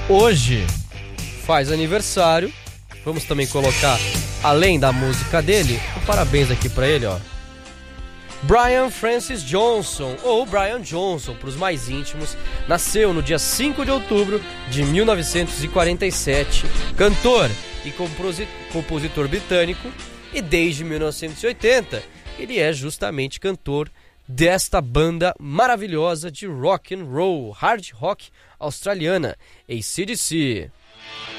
hoje faz aniversário. Vamos também colocar, além da música dele, um parabéns aqui pra ele, ó. Brian Francis Johnson, ou Brian Johnson, para os mais íntimos, nasceu no dia 5 de outubro de 1947, cantor e compositor britânico, e desde 1980 ele é justamente cantor desta banda maravilhosa de rock and roll, hard rock australiana, AC/DC.